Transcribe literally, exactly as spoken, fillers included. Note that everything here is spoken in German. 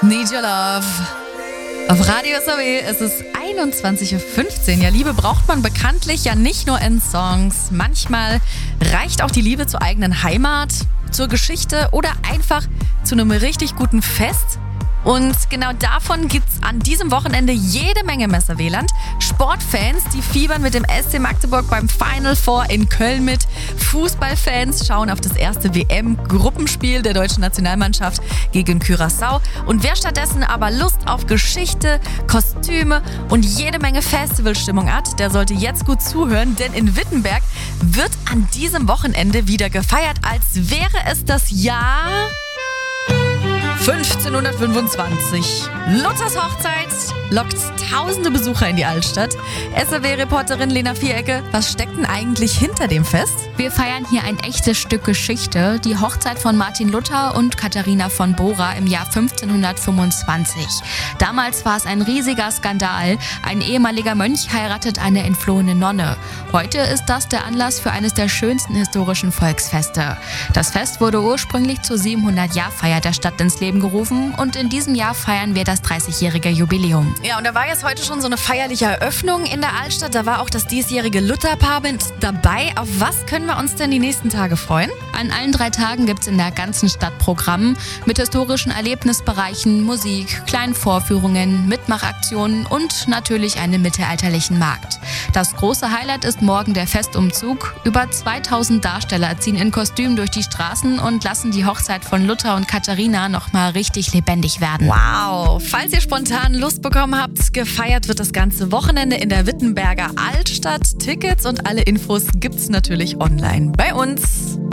Need Your Love. Auf Radio S O E ist es einundzwanzig Uhr fünfzehn. Ja, Liebe braucht man bekanntlich ja nicht nur in Songs. Manchmal reicht auch die Liebe zur eigenen Heimat, zur Geschichte oder einfach zu einem richtig guten Fest. Und genau davon gibt's an diesem Wochenende jede Menge im Messerweland. Sportfans, die fiebern mit dem S C Magdeburg beim Final Four in Köln mit. Fußballfans schauen auf das erste W M-Gruppenspiel der deutschen Nationalmannschaft gegen Curaçao. Und wer stattdessen aber Lust auf Geschichte, Kostüme und jede Menge Festivalstimmung hat, der sollte jetzt gut zuhören, denn in Wittenberg wird an diesem Wochenende wieder gefeiert, als wäre es das Jahr fünfzehnhundertfünfundzwanzig. Luthers Hochzeit lockt tausende Besucher in die Altstadt. S R W-Reporterin Lena Vierecke, was steckt denn eigentlich hinter dem Fest? Wir feiern hier ein echtes Stück Geschichte, die Hochzeit von Martin Luther und Katharina von Bora im Jahr fünfzehnhundertfünfundzwanzig. Damals war es ein riesiger Skandal. Ein ehemaliger Mönch heiratet eine entflohene Nonne. Heute ist das der Anlass für eines der schönsten historischen Volksfeste. Das Fest wurde ursprünglich zur siebenhundert-Jahr-Feier der Stadt ins Leben gerufen und in diesem Jahr feiern wir das dreißigjährige Jubiläum. Ja, und da war jetzt heute schon so eine feierliche Eröffnung in der Altstadt. Da war auch das diesjährige Lutherpaar mit dabei. Auf was können wir uns denn die nächsten Tage freuen? An allen drei Tagen gibt es in der ganzen Stadt Programm mit historischen Erlebnisbereichen, Musik, kleinen Vorführungen, Mitmachaktionen und natürlich einem mittelalterlichen Markt. Das große Highlight ist morgen der Festumzug. Über zweitausend Darsteller ziehen in Kostümen durch die Straßen und lassen die Hochzeit von Luther und Katharina nochmal richtig lebendig werden. Wow! Falls ihr spontan Lust bekommen habt, gefeiert wird das ganze Wochenende in der Wittenberger Altstadt. Tickets und alle Infos gibt's natürlich online bei uns.